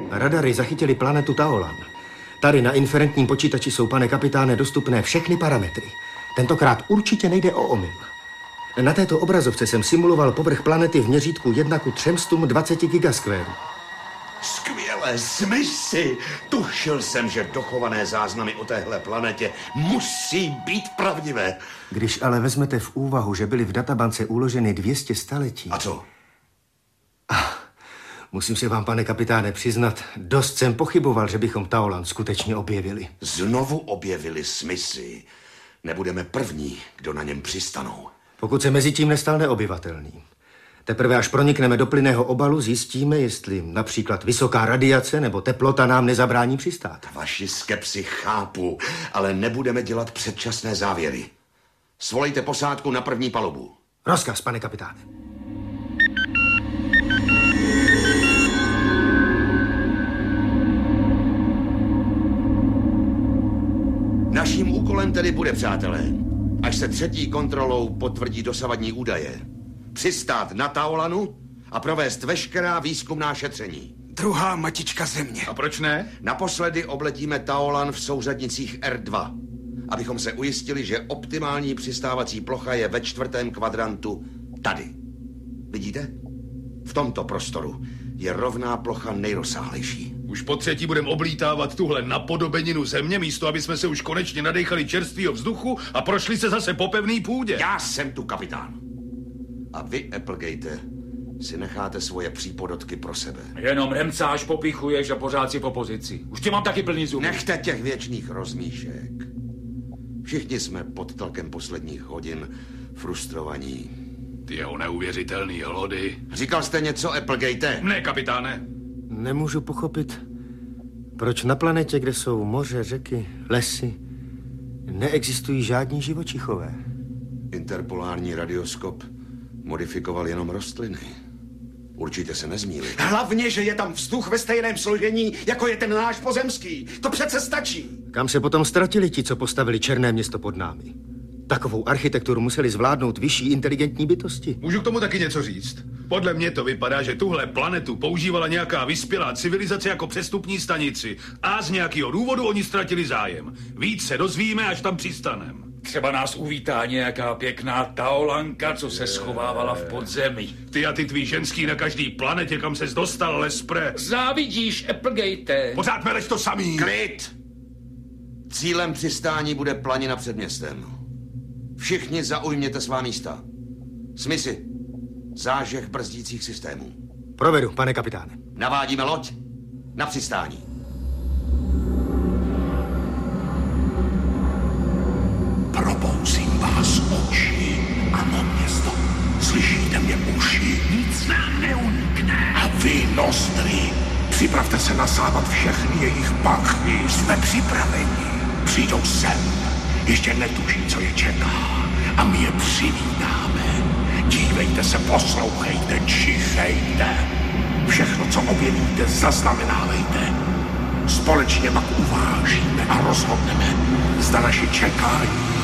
Radary zachytili planetu Taolan. Tady na inferentním počítači jsou, pane kapitáne, dostupné všechny parametry. Tentokrát určitě nejde o omyl. Na této obrazovce jsem simuloval povrch planety v měřítku 1:320 gigaskvérů. Skvěle, Smithy! Tušil jsem, že dochované záznamy o téhle planetě musí být pravdivé. Když ale vezmete v úvahu, že byly v databance uloženy 200 staletí... A co? Musím se vám, pane kapitáne, přiznat, dost jsem pochyboval, že bychom Taolan skutečně objevili. Znovu objevili, Smithy. Nebudeme první, kdo na něm přistanou. Pokud se mezi tím nestal neobyvatelný. Teprve až pronikneme do plynného obalu, zjistíme, jestli například vysoká radiace nebo teplota nám nezabrání přistát. Vaši skepsi chápu, ale nebudeme dělat předčasné závěry. Svolejte posádku na první palubu. Rozkaz, pane kapitáne. Naším úkolem tedy bude, přátelé, až se třetí kontrolou potvrdí dosavadní údaje, přistát na Taolanu a provést veškerá výzkumná šetření. Druhá matička země. A proč ne? Naposledy obletíme Taolan v souřadnicích R2, abychom se ujistili, že optimální přistávací plocha je ve 4. kvadrantu tady. Vidíte? V tomto prostoru je rovná plocha nejrozsáhlejší. Už po třetí budeme oblítávat tuhle napodobeninu země, místo aby jsme se už konečně nadechali čerstvýho vzduchu a prošli se zase po pevný půdě. Já jsem tu kapitán. A vy, Applegate, si necháte svoje přípodotky pro sebe. Jenom remcáš, popichuješ a pořád si v opozici. Už tě mám taky plný zuby. Nechte těch věčných rozmíšek. Všichni jsme pod tlakem posledních hodin frustrovaní. Ty jeho neuvěřitelný hlody. Říkal jste něco, Applegate? Ne, kapitáne. Nemůžu pochopit, proč na planetě, kde jsou moře, řeky, lesy, neexistují žádní živočichové. Interpolární radioskop modifikoval jenom rostliny. Určitě se nezmýlil. Hlavně, že je tam vzduch ve stejném složení, jako je ten náš pozemský. To přece stačí. Kam se potom ztratili ti, co postavili černé město pod námi? Takovou architekturu museli zvládnout vyšší inteligentní bytosti. Můžu k tomu taky něco říct? Podle mě to vypadá, že tuhle planetu používala nějaká vyspělá civilizace jako přestupní stanici a z nějakého důvodu oni ztratili zájem. Víc se dozvíme, až tam přistanem. Třeba nás uvítá nějaká pěkná Taolanka, co se schovávala v podzemí. Ty a ty tvý ženský na každý planetě, kam ses dostal, Lespre. Závidíš, Applegate. Pořád meleš to samý. Klid! Cílem přistání bude planina před městem. Všichni zaujměte svá místa. Smithy, zážeh brzdících systémů. Provedu, pane kapitáne. Navádíme loď na přistání. Probouzím vás oči. Ano, město. Slyšíte mě uši? Nic nám neunikne. A vy, nostry, připravte se nasávat všechny jejich pachy. Jsme připraveni. Přijdou sem. Ještě netuší, co je čeká. A my je přivítáme. Dívejte se, poslouchejte, čichejte. Všechno, co objevíte, zaznamenávejte. Společně pak uvážíme a rozhodneme, zda naše čekání